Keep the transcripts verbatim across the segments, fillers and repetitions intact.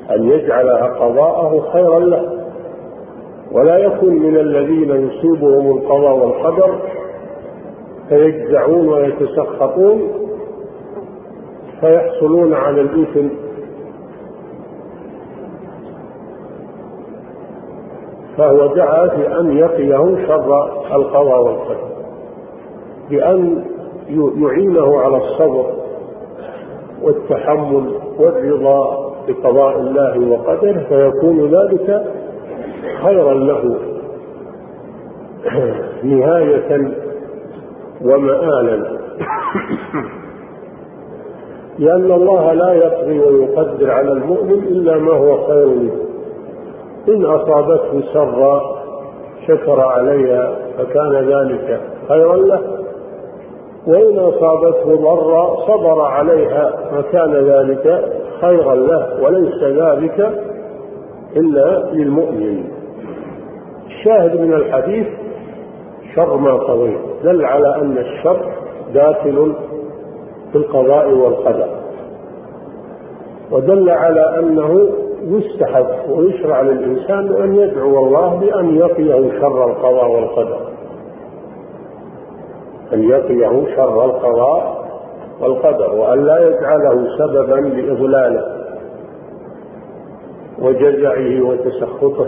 أن يجعلها قضاءه خيرا له، ولا يكون من الذين يصيبهم القضاء والقدر فيجزعون ويتسخطون فيحصلون على الإثم. فهو دعا بأن يقيه شر القضاء والقدر، بأن يعينه على الصبر والتحمل والرضا بقضاء الله وقدره، فيكون ذلك خيرا له نهاية ومآلا. لأن الله لا يقضي ويقدر على المؤمن إلا ما هو خير له. إن أصابته سرا شكر عليها فكان ذلك خيرا له، وإن أصابته ضرا صبر عليها فكان ذلك خيرا له، وليس ذلك إلا للمؤمن. الشاهد من الحديث شر ما قضيت دل على أن الشر داخل في القضاء والقدر، ودل على أنه يستحب ويشرع للإنسان أن يدعو الله بأن يقيه شر القضاء والقدر، أن يقيه شر القضاء والقدر، وأن لا يجعله سببا لإضلاله وجزعه وتسخطه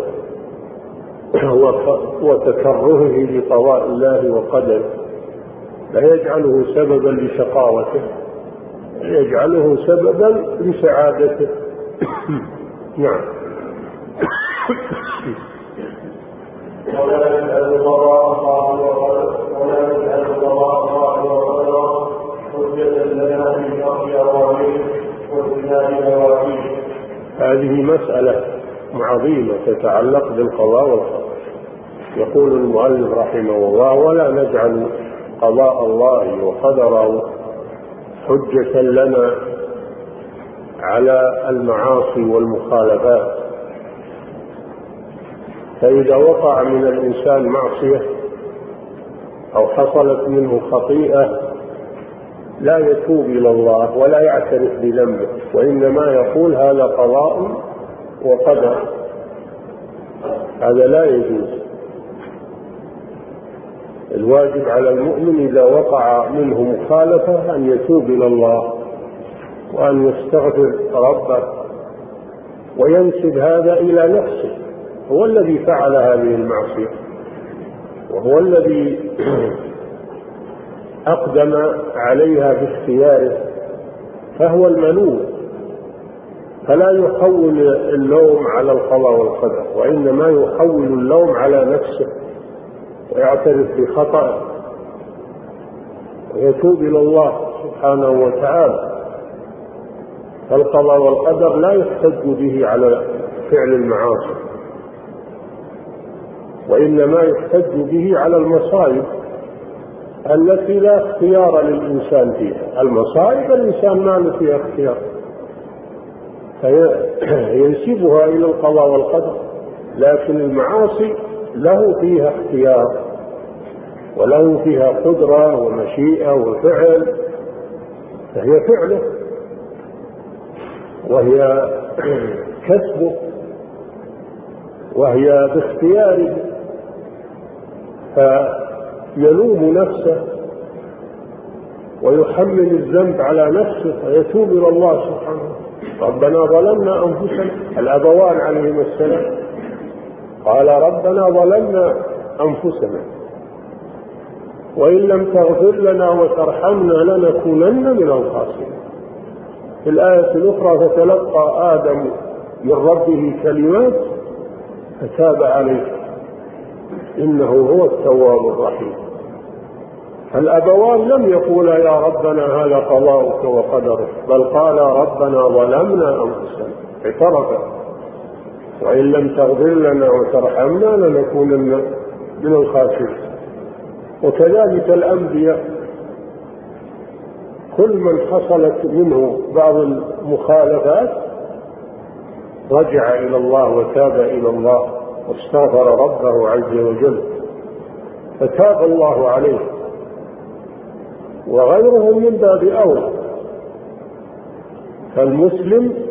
وتكرهه لقضاء الله وقدره، لا يجعله سببا لشقاوته، يجعله سببا لسعادته. نعم. ولا يجعل قضاء الله وقدره ولا يجعل قضاء الله وقدره حجة لنا في شرع أوامره واجتناب نواهيه. هذه مسألة عظيمة تتعلق بالقضاء والقدر. يقول المؤلف رحمه الله: ولا نجعل قضاء الله وقدره حجة لنا على المعاصي والمخالفات. فإذا وقع من الإنسان معصية أو حصلت منه خطيئة لا يتوب إلى الله ولا يعترف بذنبه، وإنما يقول هذا قضاء وقدر. هذا لا يجوز. الواجب على المؤمن إذا وقع منه مخالفة أن يتوب إلى الله وأن يستغفر ربه وينسب هذا إلى نفسه. هو الذي فعل هذه المعصية وهو الذي أقدم عليها باختياره، فهو الملوم، فلا يحول اللوم على القضاء والقدر، وإنما يحول اللوم على نفسه ويعترف بخطأه ويتوب إلى الله سبحانه وتعالى. فالقضاء والقدر لا يحتج به على فعل المعاصي، وإنما يحتج به على المصائب التي لا اختيار للإنسان فيها. المصائب الإنسان ما له فيها اختيار، فينسبها إلى القضاء والقدر، لكن المعاصي له فيها اختيار وله فيها قدرة ومشيئة وفعل، فهي فعله وهي كسبه وهي باختياره، فيلوم نفسه ويحمل الذنب على نفسه فيتوب إلى الله سبحانه. ربنا ظلمنا أنفسنا، الأبوان عليهما السلام قال ربنا ظلمنا أنفسنا وإن لم تغفر لنا وترحمنا لنكونن من الخاسرين. في الآية الأخرى فتلقى آدم من ربه كلمات فتاب عليه إنه هو التواب الرحيم. الأبوان لم يقولا يا ربنا هذا قضاؤك وقدرك، بل قال ربنا ظلمنا أنفسنا اعترفا وإن لم تغفر لنا وترحمنا لنكونن من الخاسرين. وكذلك الأنبياء كل من حصلت منه بعض المخالفات رجع إلى الله وتاب إلى الله واستغفر ربه عز وجل فتاب الله عليه، وغيرهم من باب أولى. فالمسلم